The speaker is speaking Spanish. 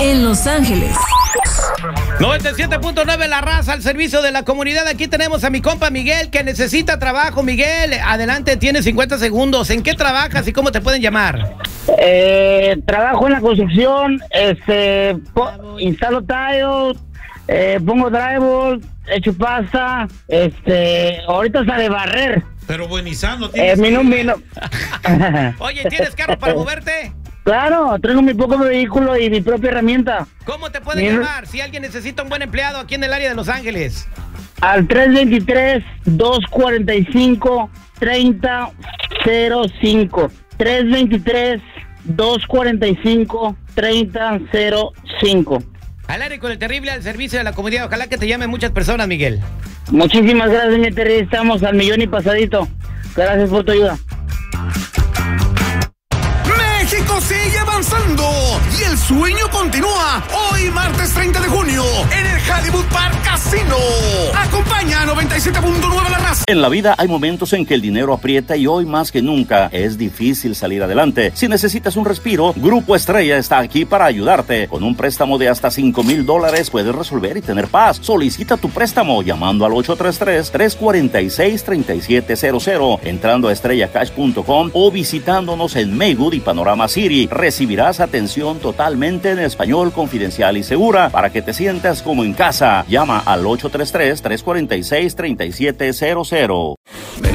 en Los Ángeles. 97.9 La Raza, al servicio de la comunidad. Aquí tenemos a mi compa Miguel, que necesita trabajo. Miguel, adelante, tienes 50 segundos. ¿En qué trabajas y cómo te pueden llamar? Trabajo en la construcción, instalo tallos, pongo drywall, echo pasta, ahorita sale barrer. Pero buenizando tienes. Oye, ¿tienes carro para moverte? Claro, traigo mi propio vehículo y mi propia herramienta. ¿Cómo te pueden llamar si alguien necesita un buen empleado aquí en el área de Los Ángeles? Al 323-245-3005. 323-245-3005. Al aire con el terrible, al servicio de la comunidad. Ojalá que te llamen muchas personas, Miguel. Muchísimas gracias, mi Terry. Estamos al millón y pasadito. Gracias por tu ayuda. México sigue avanzando y el sueño continúa. Hoy, martes 30 de junio, en el Hollywood Park Casino. Acompaña a 97.9 La Raza. En la vida hay momentos en que el dinero aprieta y hoy más que nunca es difícil salir adelante. Si necesitas un respiro, Grupo Estrella está aquí para ayudarte. Con un préstamo de hasta $5,000 puedes resolver y tener paz. Solicita tu préstamo llamando al 833-346-3700, entrando a estrellacash.com o visitándonos en Maywood y Panorama City. Recibirás atención totalmente en español, confidencial y segura para que te sientas como en casa. Llama al 833-346-3700.